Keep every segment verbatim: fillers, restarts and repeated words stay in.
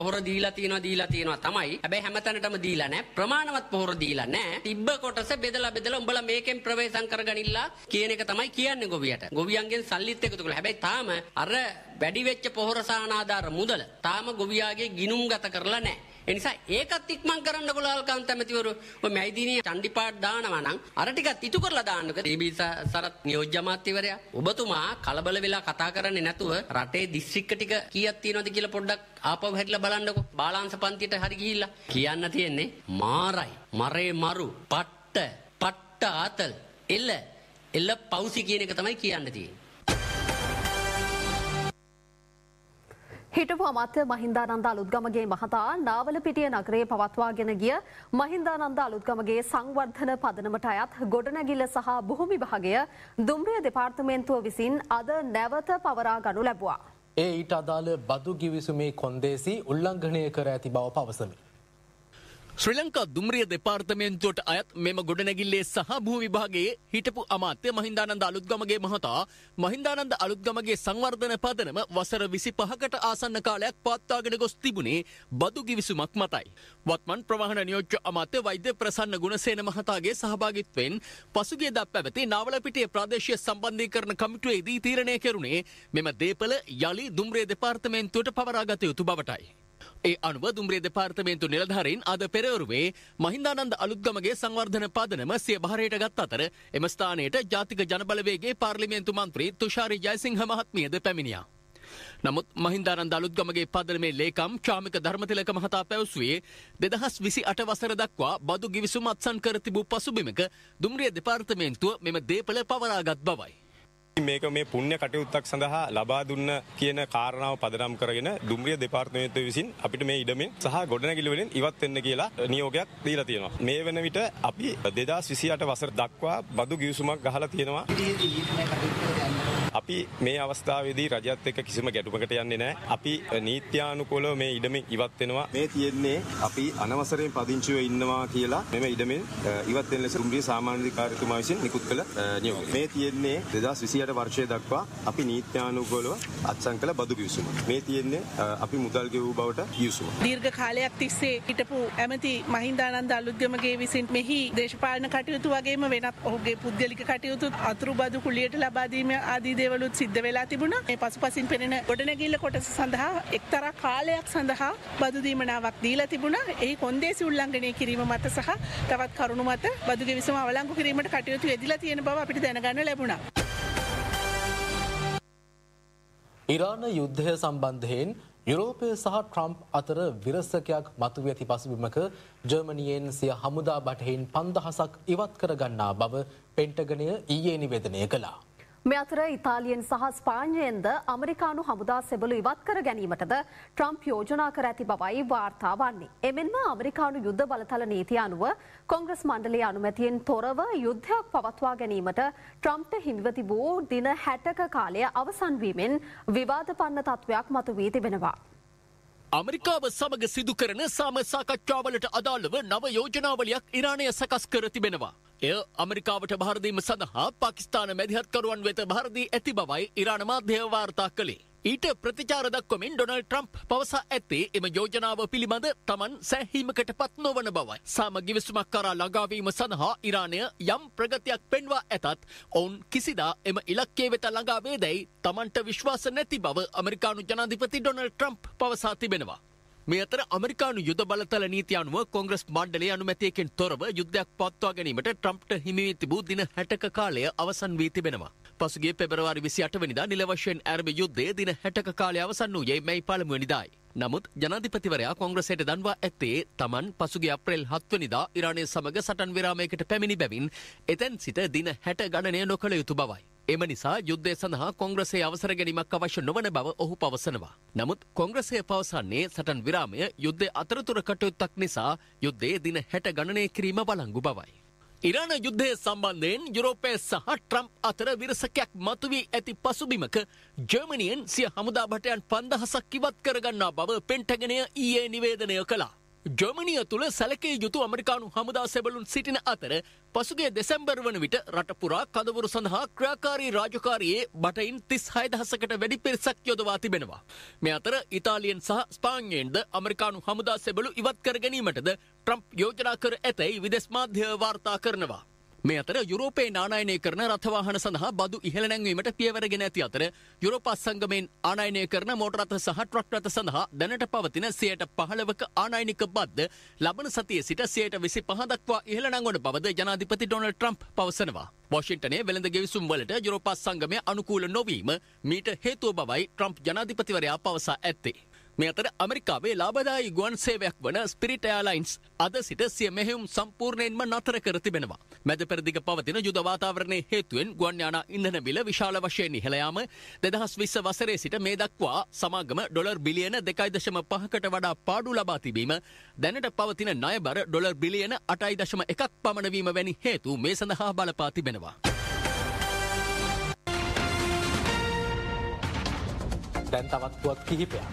පොහොර දීලා තියෙනවා දීලා තියෙනවා තමයි. හැබැයි හැමතැනටම දීලා නැහැ. ප්‍රමාණවත් පොහොර දීලා නැහැ. තිබ්බ කොටස බෙදලා බෙදලා උඹලා මේකෙන් ප්‍රවේශම් කරගනින්නලා කියන එක තමයි කියන්නේ ගොවියට. ගොවියන්ගෙන් සල්ලිත් එකතු කරලා. හැබැයි තාම අර වැඩි වෙච්ච පොහොර සානාධාර මුදල තාම ගොවියාගේ ගිනුම් ගත කරලා නැහැ. ඒ නිසා ඒකත් ඉක්මන් කරන්න කොලාල්කාන්ත ඇමතිවරු ඔය මැයිදීනිය චණ්ඩිපාඩ් දානවා නම් අර ටිකත් ඉටු කරලා දාන්නකෝ. ටීබී සරත් නියෝජ්‍ය අමාත්‍යවරයා ඔබතුමා කලබල වෙලා කතා කරන්නේ නැතුව රටේ දිස්ත්‍රික්ක ටික කීයක් තියෙනවද කියලා පොඩ්ඩක් ආපහු හැරිලා බලන්නකෝ. බාලාංශ පන්තියට හරි ගිහිල්ලා කියන්න තියෙන්නේ මාරයි මරේ මරු පට්ට පට්ට ආතල් එල්ල එල්ල පෞසි කියන එක තමයි කියන්න තියෙන්නේ. හිටපු අමාත්‍ය මහින්දානන්ද අලුත්ගමගේ මහතා නාවලපිටිය නගරයේ පවත්වාගෙන ගිය මහින්දානන්ද අලුත්ගමගේ සංවර්ධන පදනමට අයත් ගොඩනැගිල්ල සහ භූමි භාගය දුම්රිය දෙපාර්තමේන්තුව විසින් අද නැවත පවරා ගනු ලැබුවා. ඒ ඊට අදාළ බදු ගිවිසුමේ කොන්දේසි උල්ලංඝනය කර ඇති බව පවසමි. ශ්‍රී ලංකා දුම්රිය දෙපාර්තමේන්තුවට අයත් මෙම ගොඩනැගිල්ලේ සහ භූ විභාගයේ හිටපු අමාත්‍ය මහින්දානන්ද අලුත්ගමගේ මහතා මහින්දානන්ද අලුත්ගමගේ සංවර්ධන පදනම වසර විසිපහකට ආසන්න කාලයක් පවත්වාගෙන ගොස් තිබුණේ බදු ගිවිසුමක් මතයි. වත්මන් ප්‍රවාහන නියෝජ්‍ය අමාත්‍ය වෛද්‍ය ප්‍රසන්න ගුණසේන මහතාගේ සහභාගීත්වයෙන් පසුගියදා පැවති නාවලපිටිය ප්‍රාදේශීය සම්බන්ධීකරණ කමිටුවේදී තීරණය කෙරුණේ මෙම දේපළ යලි දුම්රිය දෙපාර්තමේන්තුවට පවරා ගත යුතු බවටයි. ඒ අනුව දුම්රිය දෙපාර්තමේන්තු නිලධාරීන් අද පෙරවරුවේ මහින්දානන්ද අලුත්ගමගේ සංවර්ධන පදනම සිය භාරයට ගත් අතර එම ස්ථානයට ජාතික ජනබලවේගයේ පාර්ලිමේන්තු මන්ත්‍රී තුෂාරි ජයසිංහ මහත්මියද පැමිණියා. නමුත් මහින්දානන්ද අලුත්ගමගේ පදනමේ ලේකම් චාමික ධර්මතිලක මහතා පැවසුවේ දෙදහස් විසි අට වසර දක්වා බදු ගිවිසුම අත්සන් කර තිබූ පසුබිමක දුම්රිය දෙපාර්තමේන්තුව මෙම දේපළ පවරාගත් බවයි. මේක මේ පුණ්‍ය කටයුත්තක් සඳහා ලබා දුන්න කියන කාරණාව පදනම් කරගෙන දුම්රිය දෙපාර්තමේන්තුව විසින් අපිට මේ ඉඩමෙන් සහ ගොඩනැගිලි වලින් ඉවත් වෙන්න කියලා නියෝගයක් දීලා තියෙනවා. මේ වෙන විට අපි දෙදහස් විසි අට වසර දක්වා බදු ගිවිසුමක් ගහලා තියෙනවා. අපි මේ අවස්ථාවේදී රජයත් එක්ක කිසිම ගැටුමකට යන්නේ නැහැ. අපි නීත්‍යානුකූලව මේ ඉඩමෙන් ඉවත් වෙනවා. මේ තියෙන්නේ අපි අනවසරයෙන් පදිංචිව ඉන්නවා කියලා මෙම ඉඩමෙන් ඉවත් වෙන ලෙස දුම්රිය සාමාන්‍ය අධිකාරිතුමා විසින් නිකුත් කළ නියෝගය. මේ තියෙන්නේ දෙදහස් විසි අට වර්ෂය දක්වා අපි නීත්‍යානුකූලව අත්සන් කළ බදු ගිවිසුම. මේ තියෙන්නේ අපි මුදල් ගෙවූ බවට ගිවිසුම. දීර්ඝ කාලයක් තිස්සේ හිටපු ඇමති මහින්දානන්ද අලුත්ගමගේ විසින් මෙහි දේශපාලන කටයුතු වගේම වෙනත් ඔහුගේ පුද්ගලික කටයුතු අතුරු බදු කුලියට ලබා දීම ආදී දේවලුත් සිද්ධ වෙලා තිබුණා. මේ පසුපසින් පෙනෙන ගොඩනැගිල්ල කොටස සඳහා එක්තරා කාලයක් සඳහා බදු දීමනාවක් දීලා තිබුණා. එහි කොන්දේසි උල්ලංඝනය කිරීම මත සහ තවත් කරුණු මත බදු ගෙවිසුම අවලංගු කිරීමට කටයුතු යෙදিলা තියෙන බව අපිට දැනගන්න ලැබුණා. ඉරාන යුද්ධය සම්බන්ධයෙන් යුරෝපය සහ ට්‍රම්ප් අතර විරසකයක් මතුවී ඇති පසුබිමක ජර්මනියෙන් සිය හමුදා බටහින් පන්දහසක් ඉවත් කරගන්නා බව පෙන්ටගනය ඊයේ නිවේදනය කළා. මේ අතර ඉතාලියෙන් සහ ස්පාඤ්ඤයෙන්ද ඇමරිකානු හමුදා සෙබළු ඉවත් කර ගැනීමටද ට්‍රම්ප් යෝජනා කර ඇති බවයි වාර්තා වන්නේ. එමෙන්ම ඇමරිකානු යුද්ධ බලතල නීතිය අනුව කොංග්‍රස් මණ්ඩලයේ අනුමැතියෙන් තොරව යුද්ධයක් පවත්වා ගැනීමට ට්‍රම්ප්ට හිමිව තිබූ දින හැටක කාලය අවසන් වීමෙන් විවාදපන්න තත්වයක් මතුවී තිබෙනවා. අමරිකාව සමග සිදු කරන සාම සාකච්ඡාවලට අදාළව නව යෝජනාවලියක් ඉරානය සකස් කර තිබෙනවා. එය අමරිකාවට බහර දීම සඳහා පාකිස්තාන මැදිහත්කරුවන් වෙත බහර දී ඇති බවයි ඉරාන මාධ්‍ය වාර්තා කළේ. ඊට ප්‍රතිචාර දක්වමින් ඩොනල්ඩ් ට්‍රම්ප් පවසා ඇත්තේ එම යෝජනාව පිළිබඳ තමන් සෑහීමකට පත් නොවන බවයි. සාම ගිවිසුමක් කරා ළඟාවීම සඳහා ඉරානය යම් ප්‍රගතියක් පෙන්වා ඇතත් ඔවුන් කිසිදා එම ඉලක්කය වෙත ළඟා වේදැයි තමන්ට විශ්වාස නැති බව අමරිකානු ජනාධිපති ඩොනල්ඩ් ට්‍රම්ප් පවසා තිබෙනවා. මේ අතර අමරිකානු යුද බලතල නීතිය අනුව කොංග්‍රස් මණ්ඩලයේ අනුමැතියකින් තොරව යුද්ධයක් පවත්වා ගැනීමට ට්‍රම්ප්ට හිමි වී තිබූ දින හැටක කාලය අවසන් වී තිබෙනවා. පසුගිය පෙබරවාරි විසි අට වෙනිදා නිල වශයෙන් ආරම්භ යුද්ධයේ දින හැටක කාලය අවසන් වූයේ මැයි පළමු වෙනිදායි. නමුත් ජනාධිපතිවරයා කොංග්‍රසයට දන්වා ඇත්තේ තමන් පසුගිය අප්‍රේල් හත් වෙනිදා ඉරානය සමග සටන් විරාමයකට පැමිණි බැවින් එතැන් සිට දින හැට ගණනය නොකළ යුතු බවයි. එම නිසා යුද්ධය සඳහා කොංග්‍රසයේ අවසර ගැනීමක් අවශ්‍ය නොවන බව ඔහු පවසනවා. නමුත් කොංග්‍රසය පවසන්නේ සටන් විරාමය යුද්ධය අතරතුර කටයුත්තක් නිසා යුද්ධයේ දින හැට ගණනය කිරීම වලංගු බවයි. ඉරාන යුද්ධය සම්බන්ධයෙන් යුරෝපය සහ ට්‍රම්ප් අතර විරසකයක් මතුවී ඇති පසුබිමක ජර්මනියෙන් සිය හමුදා භටයන් පන්දහසක් ඉවත් කරගන්නා බව පෙන්ටගනය ඊයේ නිවේදනය කළා. ජර්මනිය තුළ සැලකේ යුතු අමරිකානු හමුදා සෙබළුන් සිටින අතර පසුගිය දෙසැම්බර් වන විට රට පුරා කඳවුරු සඳහා ක්‍රියාකාරී රාජකාරියේ බටයින් තිස් හය දහසකට වැඩි පිරිසක් යොදවා තිබෙනවා. මේ අතර ඉතාලියෙන් සහ ස්පාඤ්ඤයෙන්ද අමරිකානු හමුදා සෙබළු ඉවත් කර ගැනීමටද ට්‍රම්ප් යෝජනා කර ඇතැයි විදෙස් මාධ්‍ය වාර්තා කරනවා. මේ අතර යුරෝපයේ නානයනය කරන රථවාහන සඳහා බදු ඉහළ නැංවීමට පියවරගෙන ඇති අතර යුරෝපා සංගමයෙන් ආනයනය කරන මෝටර රථ සහ ට්‍රක් රථ සඳහා දැනට පවතින සියයට පහළවක ආනයනික බද්ද ලබන සතියේ සිට සියයට විසිපහ දක්වා ඉහළ නංවන බවද ජනාධිපති ඩොනල්ඩ් ට්‍රම්ප් පවසනවා. වොෂින්ටනයේ වෙළඳ ගෙවිසුම් වලට යුරෝපා සංගමය අනුකූල නොවීම මීට හේතුව බවයි ට්‍රම්ප් ජනාධිපතිවරයා පවසා ඇත්තේ. මේ අතර ඇමරිකාවේ ලාභදායී ගුවන් සේවයක් වන ස්පිරිට් එයාර්ලයින්ස් අද සිට සිය මෙහෙයුම් සම්පූර්ණයෙන්ම නතර කර තිබෙනවා. මැද පෙරදිග පවතින යුද වාතාවරණයේ හේතුවෙන් ගුවන් යාන ඉන්ධන බිල විශාල වශයෙන් ඉහළ යාම දෙදහස් විස්ස වසරේ සිට මේ දක්වා සමාගම ඩොලර් බිලියන දෙකයි දශම පහකට වඩා පාඩු ලබා තිබීම දැනට පවතින ණයබර ඩොලර් බිලියන අටයි දශම එකක් පමණ වීම වැනි හේතු මේ සඳහා බලපා තිබෙනවා. දැන් තවත් පුවත් කිහිපයක්.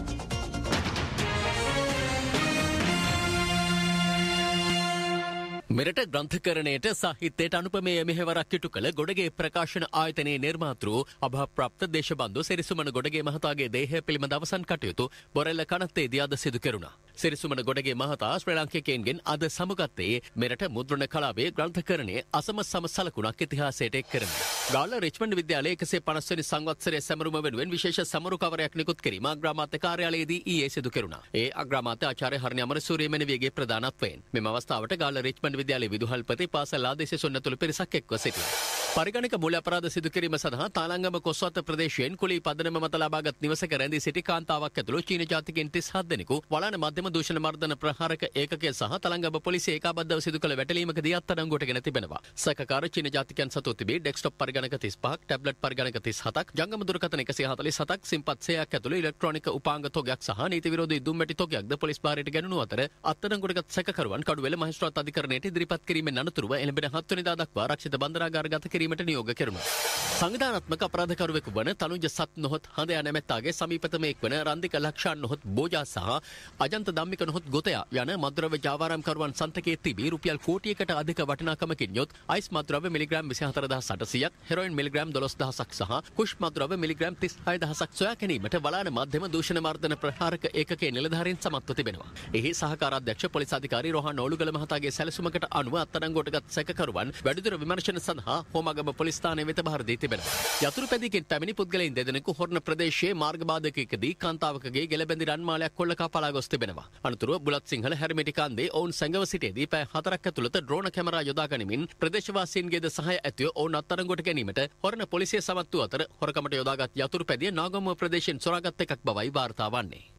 මෙරට ග්‍රන්ථකරණයට සාහිත්‍යයට අනුපමේය මෙහෙවරක් ඉටු කළ ගොඩගේ ප්‍රකාශන ආයතනයේ නිර්මාතෘ අභාප්‍රාප්ත දේශබන්දු සිරිසුමන ගොඩගේ මහතාගේ දේහය පිළිබඳ අවසන් කටයුතු බොරැල්ල කනත්තේදී අද සිදු කෙරුණා. සිරිසුමන ගොඩගේ මහතා ශ්‍රී ලාංකිකයන්ගෙන් අද සමුගත්තේ මෙරට මුද්‍රණ කලාවේ ග්‍රන්ථකරණයේ අසම සම සලකුණක් ඉතිහාසයට එක් කරමින්. ගාල්ල රිච්මන්ඩ් විද්‍යාලයේ එකසිය පනස් වෙනි සංවත්සරයේ සැමරුම වෙනුවෙන් විශේෂ සමරු කවරයක් නිකුත් කිරීම අග්‍රාමාත්‍ය කාර්යාලයේදී ඊයේ සිදු කෙරුණා. ඒ අග්‍රාමාත්‍ය ආචාර්ය හර්ණි අමරසූරිය මෙනවියගේ ප්‍රධානත්වයෙන් මෙම අවස්ථාවට ගාල්ල රිච්මන්ඩ් විද්‍යාලයේ විදුහල්පති පාසල් ආදේශ සොන්නතුළු පිරිසක් එක්ව සිටියා. පරිගණක මූල්‍ය අපරාධ සිදු කිරීම සඳහා තාලංගම කොස්වත්ත ප්‍රදේශයෙන් කුලී පදනම මත ලබාගත් නිවසක රැඳී සිටි කාන්තාවක් ඇතුළු චීන ජාතිකයන් තිස් හත් දෙනෙකු වලාන මධ්‍යම දූෂණ මර්දන ප්‍රහාරක ඒකකය සහ තලංගම පොලිසිය ඒකාබද්ධව සිදු කළ වැටලීමකදී අත්අඩංගුවට ගෙන තිබෙනවා. සැකකාර චීන ජාතිකයන් සතු තිබී ඩෙස්ක්ටොප් පරිගණක තිස් පහක්, ටැබ්ලට් පරිගණක තිස් හතක්, ජංගම දුරකථන එකසිය හතළිස් හතක්, සිම්පත් සේයක් ඇතුළු ඉලෙක්ට්‍රොනික උපාංග තොගයක් සහ නීති විරෝධී දුම්වැටි තොගයක්ද පොලිස් භාරයට ගැනුණු අතර අත්අඩංගුවටගත් සැකකරුවන් කඩුවෙල මහේස්ත්‍රාත් අධිකරණයට ඉදිරිපත් කිරීමෙන් අනතුරුව එළඹෙන හත් වෙනිදා දක්වා ආරක්ෂිත බන්ධනාගාර ගත කිරීමට නියෝග කෙරුණා. සංවිධානාත්මක අපරාධකරුවෙකු වන තනුජ සත් නොහොත් හඳයා නැමැත්තාගේ සමීපතම එක් වන රන්දික ලක්ෂාන් නොහොත් බෝජා සහ අජන්ත ධම්මික නොහොත් ගොතයා යන මද්‍රව්‍ය ජාවාරම්කරුවන් සන්තකයේ තිබී රුපියල් කෝටියකට අධික වටිනාකමකින් යොත් අයිස් මද්‍රව්‍ය මිලිග්‍රෑම් විසි හතර දහස් අටසියයක්, හෙරොයින් මිලිග්‍රෑම් දොළොස් දහසක් සහ කුෂ් මද්‍රව්‍ය මිලිග්‍රෑම් තිස් හය දහසක් සොයා ගැනීමට වලාන මධ්‍යම දූෂණ මර්දන ප්‍රහාරක ඒකකයේ නිලධාරීන් සමත්ව තිබෙනවා. එහි සහකාර අධ්‍යක්ෂ පොලිස් අධිකාරී රෝහන් ඕලුගල මහතාගේ සැලසුමකට අනුව අත්අඩංගුවටගත් සැකකරුවන් වැඩිදුර විමර්ශන සඳහා හෝමාගම පොලිස් ස්ථානය වෙත බහර දී තිබෙනවා. යතුරු පැදියකින් පැමිණි පුද්ගලයන් දෙදෙනෙකු හොරණ ප්‍රදේශයේ මාර්ග බාධකයකදී කාන්තාවකගේ ගෙලබැඳි රන් මාලයක් කොල්ලකා පලා ගොස් තිබෙනවා. අනතුරුව බුලත් සිංහල හැරමිටි කන්දේ ඔවුන් සැඟව සිටියේදී පැය හතරක් ඇතුළත ඩ්‍රෝන කැමරා යොදා ගනිමින් ප්‍රදේශවාසීන්ගේද සහාය ඇතිව ඔවුන් අත්අඩංගුවට ගැනීමට හොරණ පොලිසිය සමත් වූ අතර හොරකමට යොදාගත් යතුරු පැදිය නාගමුව ප්‍රදේශයෙන් සොරාගත් එකක් බවයි වාර්තා වන්නේ.